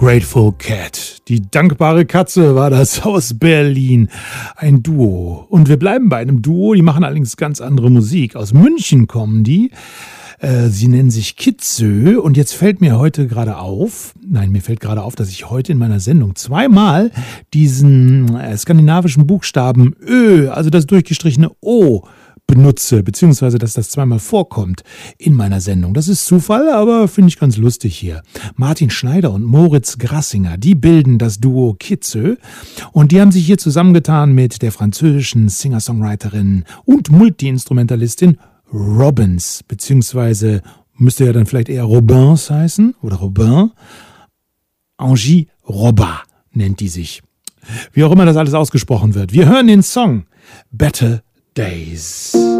Grateful Cat. Die dankbare Katze war das aus Berlin. Ein Duo. Und wir bleiben bei einem Duo, die machen allerdings ganz andere Musik. Aus München kommen die. Sie nennen sich Kitzö und jetzt fällt mir gerade auf, dass ich heute in meiner Sendung zweimal diesen skandinavischen Buchstaben Ö, also das durchgestrichene O, benutze, beziehungsweise dass das zweimal vorkommt in meiner Sendung. Das ist Zufall, aber finde ich ganz lustig hier. Martin Schneider und Moritz Grassinger, die bilden das Duo Kitzö und die haben sich hier zusammengetan mit der französischen Singer-Songwriterin und Multi-Instrumentalistin Robbins, beziehungsweise müsste ja dann vielleicht eher Robins heißen oder Robin. Angie Robba nennt die sich. Wie auch immer das alles ausgesprochen wird. Wir hören den Song Better Days.